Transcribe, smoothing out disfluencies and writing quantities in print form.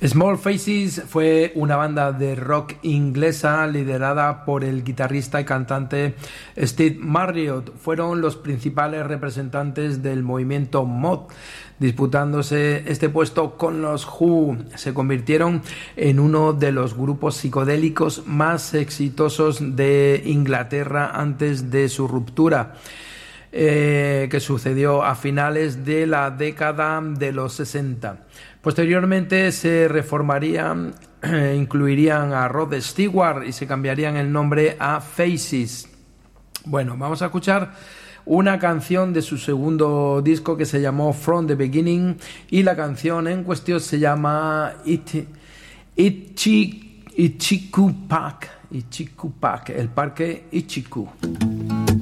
Small Faces fue una banda de rock inglesa liderada por el guitarrista y cantante Steve Marriott. Fueron los principales representantes del movimiento mod, disputándose este puesto con los Who. Se convirtieron en uno de los grupos psicodélicos más exitosos de Inglaterra antes de su ruptura, que sucedió a finales de la década de los 60. Posteriormente se reformarían, incluirían a Rod Stewart y se cambiarían el nombre a Faces. Bueno, vamos a escuchar una canción de su segundo disco que se llamó From the Beginning, y la canción en cuestión se llama Ichiku Park, el parque Ichiku.